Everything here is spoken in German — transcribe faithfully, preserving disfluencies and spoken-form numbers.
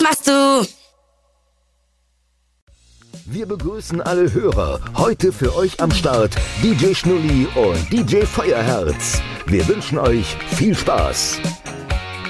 machst du? Wir begrüßen alle Hörer. Heute für euch am Start D J Schnulli und D J Feuerherz. Wir wünschen euch viel Spaß.